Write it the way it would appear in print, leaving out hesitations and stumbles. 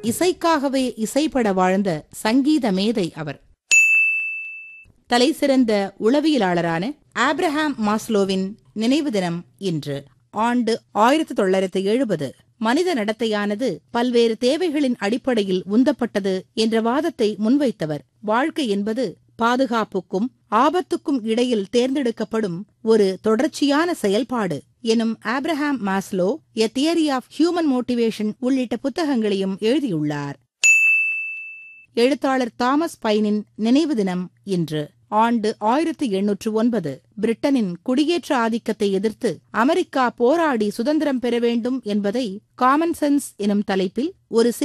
இசைக்காகவே இசைப்பட வாழ்ந்த சங்கீத மேதை அவர். தலைசிறந்த உளவியலாளரான ஆப்ரஹாம் மாஸ்லோவின் நினைவு தினம் இன்று. ஆண்டு 1970. மனித நடத்தையானது பல்வேறு தேவைகளின் அடிப்படையில் உந்தப்பட்டது என்ற வாதத்தை முன்வைத்தவர். வாழ்க்கை என்பது பாதுகாப்புக்கும் ஆபத்துக்கும் இடையில் தேர்ந்தெடுக்கப்படும் ஒரு தொடர்ச்சியான செயல்பாடு எனும் Abraham Maslow a theory of human motivation உள்ளிட்ட புத்தகங்களையும் எழுதியுள்ளார். எழுத்தாளர் தாமஸ் பைனின் நினைவு தினம் இன்று. ஆண்டு 1809. பிரிட்டனின் குடியேற்ற ஆதிக்கத்தை எதிர்த்து அமெரிக்கா போராடி சுதந்திரம் பெற வேண்டும் என்பதை காமன் சென்ஸ் எனும் தலைப்பில் ஒரு